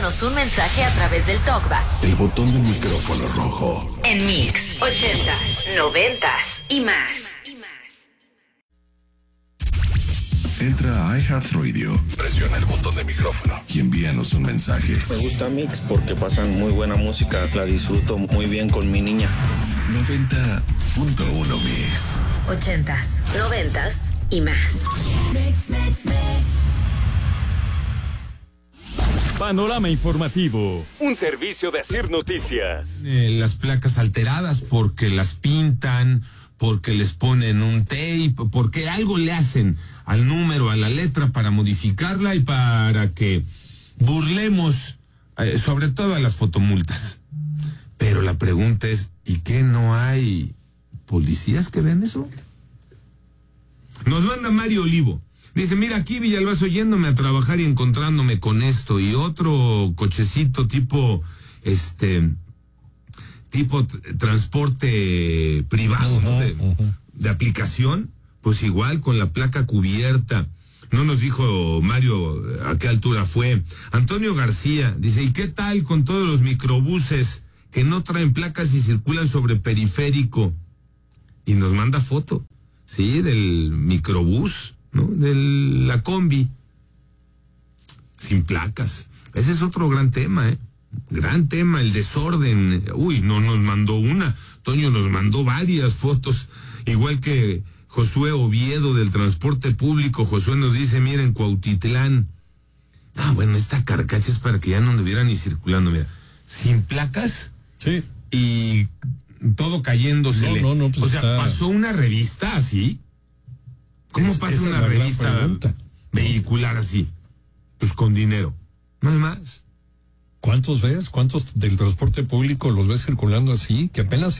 envíanos un mensaje a través del TalkBack. El botón del micrófono rojo. En Mix 80s, 90s y más. Entra a iHeartRadio, presiona el botón de micrófono y envíanos un mensaje. Me gusta Mix porque pasan muy buena música, la disfruto muy bien con mi niña. 90.1 Mix. 80s, 90s y más. Panorama informativo, un servicio de Asir Noticias. Las placas alteradas porque las pintan, porque les ponen un tape, porque algo le hacen al número, a la letra para modificarla y para que burlemos sobre todo a las fotomultas. Pero la pregunta es, ¿y qué no hay policías que ven eso? Nos manda Mario Olivo. Dice, mira, aquí Villalbazo yéndome a trabajar y encontrándome con esto y otro cochecito tipo transporte privado, ¿no? De aplicación, pues igual con la placa cubierta. No nos dijo Mario a qué altura fue. Antonio García dice, ¿y qué tal con todos los microbuses que no traen placas y circulan sobre periférico? Y nos manda foto, sí, del microbús, ¿no? De la combi sin placas. Ese es otro gran tema, gran tema, el desorden. Uy, no nos mandó una, Toño nos mandó varias fotos, igual que Josué Oviedo del transporte público. Josué nos dice, miren, Cuautitlán. Bueno, esta carcacha es para que ya no anduviera ni circulando, mira, sin placas. Sí. Y todo cayéndosele. No, pues o sea, está... pasó una revista así. ¿Cómo pasa una revista vehicular así? Pues con dinero. No hay más. ¿Cuántos ves? ¿Cuántos del transporte público los ves circulando así? Que apenas